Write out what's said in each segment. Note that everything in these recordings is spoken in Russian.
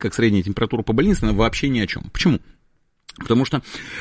как средняя температура по больнице, она вообще ни о чем. Почему? Потому что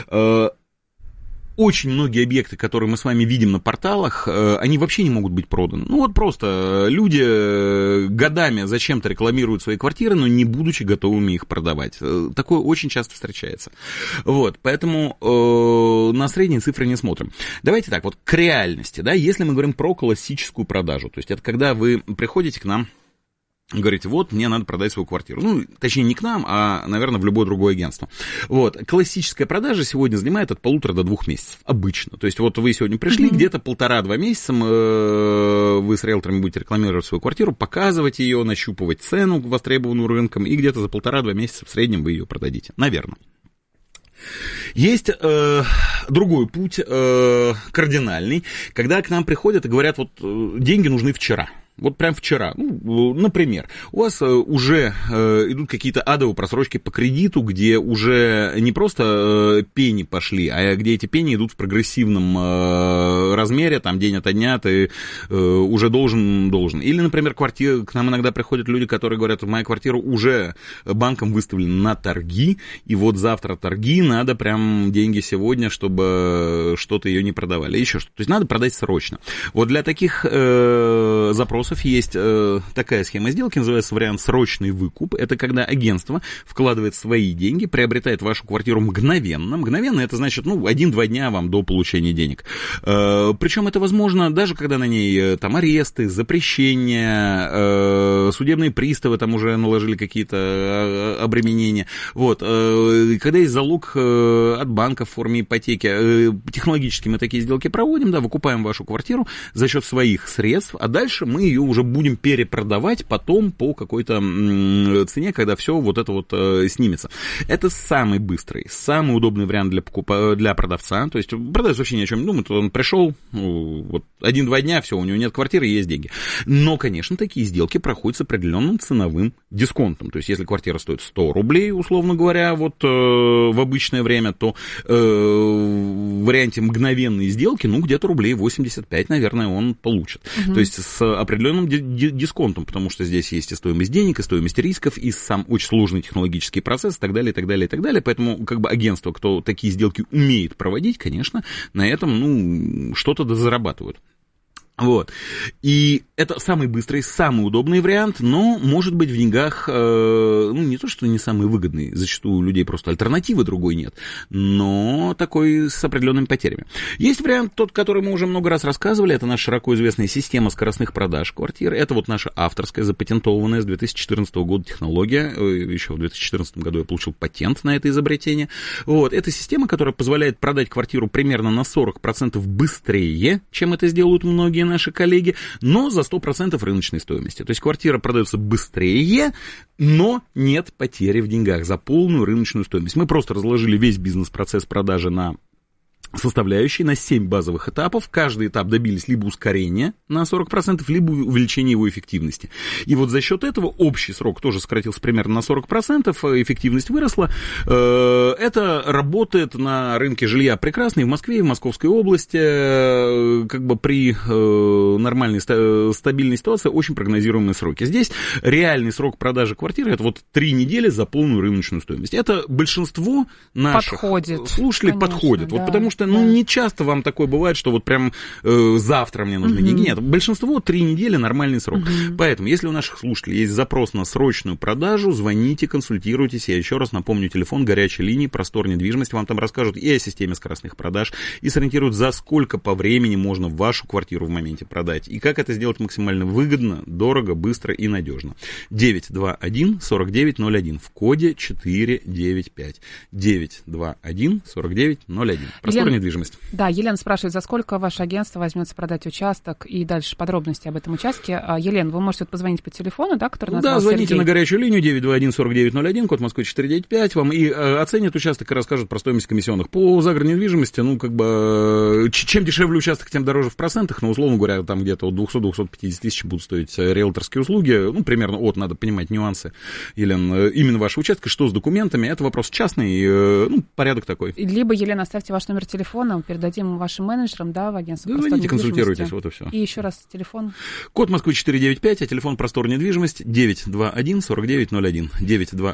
очень многие объекты, которые мы с вами видим на порталах, они вообще не могут быть проданы. Ну вот просто люди годами зачем-то рекламируют свои квартиры, но не будучи готовыми их продавать. Такое очень часто встречается. Вот, поэтому на средние цифры не смотрим. Давайте так, вот к реальности, да, если мы говорим про классическую продажу, то есть это когда вы приходите к нам, говорите, вот, мне надо продать свою квартиру. Ну, точнее, не к нам, а, наверное, в любое другое агентство. Вот. Классическая продажа сегодня занимает от 1,5 до 2 месяцев. Обычно. То есть, вот вы сегодня пришли, где-то 1,5-2 месяца вы с риэлторами будете рекламировать свою квартиру, показывать ее, нащупывать цену, востребованную рынком, и где-то за 1,5-2 месяца в среднем вы ее продадите. Наверное. Есть другой путь, кардинальный, когда к нам приходят и говорят, вот, деньги нужны вчера. Вот прям вчера, ну, например, у вас уже идут какие-то адовые просрочки по кредиту, где уже не просто пени пошли, а где эти пени идут в прогрессивном размере, там день ото дня ты уже должен. Или, например, к нам иногда приходят люди, которые говорят, моя квартира уже банком выставлена на торги, и вот завтра торги, надо прям деньги сегодня, чтобы что-то ее не продавали, еще что-то. То есть надо продать срочно. Вот для таких запросов есть такая схема сделки, называется вариант срочный выкуп. Это когда агентство вкладывает свои деньги, приобретает вашу квартиру мгновенно. Мгновенно это значит, 1-2 дня вам до получения денег. Причем это возможно даже когда на ней там аресты, запрещения, судебные приставы там уже наложили какие-то обременения. Вот. Когда есть залог от банка в форме ипотеки, технологически мы такие сделки проводим, да, выкупаем вашу квартиру за счет своих средств, а дальше мы ее уже будем перепродавать потом по какой-то цене, когда все вот это вот снимется. Это самый быстрый, самый удобный вариант для продавца. То есть продавец вообще ни о чем не думает. Он пришел, вот 1-2 дня, все, у него нет квартиры, есть деньги. Но, конечно, такие сделки проходят с определенным ценовым дисконтом. То есть если квартира стоит 100 рублей, условно говоря, вот в обычное время, то в варианте мгновенной сделки, где-то рублей 85, наверное, он получит. То есть с определенным дисконтом, потому что здесь есть и стоимость денег, и стоимость рисков, и сам очень сложный технологический процесс, и так далее, и так далее, и так далее. Поэтому как бы агентство, кто такие сделки умеет проводить, конечно, на этом, что-то зарабатывают. Вот. И это самый быстрый, самый удобный вариант, но, может быть, в деньгах, не то, что не самый выгодный, зачастую у людей просто альтернативы другой нет, но такой с определенными потерями. Есть вариант тот, который мы уже много раз рассказывали, это наша широко известная система скоростных продаж квартир, это вот наша авторская, запатентованная с 2014 года технология, еще в 2014 году я получил патент на это изобретение. Вот. Это система, которая позволяет продать квартиру примерно на 40% быстрее, чем это сделают многие наши коллеги, но за 100% рыночной стоимости. То есть квартира продается быстрее, но нет потери в деньгах за полную рыночную стоимость. Мы просто разложили весь бизнес-процесс продажи на составляющие, на 7 базовых этапов. Каждый этап добились либо ускорения на 40%, либо увеличения его эффективности. И вот за счет этого общий срок тоже сократился примерно на 40%, эффективность выросла. Это работает на рынке жилья прекрасно и в Москве, и в Московской области, как бы при нормальной стабильной ситуации очень прогнозируемые сроки. Здесь реальный срок продажи квартиры это вот 3 недели за полную рыночную стоимость. Это большинство наших слушателей подходит. Да. Вот потому что не часто вам такое бывает, что вот прям завтра мне нужны деньги. Нет, большинство 3 недели нормальный срок. Поэтому, если у наших слушателей есть запрос на срочную продажу, звоните, консультируйтесь. Я еще раз напомню, телефон горячей линии, Простор недвижимость. Вам там расскажут и о системе скоростных продаж, и сориентируют, за сколько по времени можно вашу квартиру в моменте продать. И как это сделать максимально выгодно, дорого, быстро и надежно. 921-4901 в коде 495. 921-4901. Простор недвижимость. Да, Елена спрашивает, за сколько ваше агентство возьмется продать участок, и дальше подробности об этом участке. Елена, вы можете позвонить по телефону, да, который назвал Сергей? Да, звоните на горячую линию 921-4901, код Москвы 495, вам и оценят участок, и расскажут про стоимость комиссионных. По загородной недвижимости, чем дешевле участок, тем дороже в процентах, но, условно говоря, там где-то от 200-250 тысяч будут стоить риэлторские услуги, примерно надо понимать нюансы, Елена, именно вашего участка, что с документами, это вопрос частный, порядок такой. Либо, Елена, оставьте ваш номер телефона, передадим вашим менеджерам, да, в агентство Простор недвижимости. Консультируйтесь, вот и все. И еще раз телефон. Код Москвы 495, а телефон Простор недвижимость 921-4901.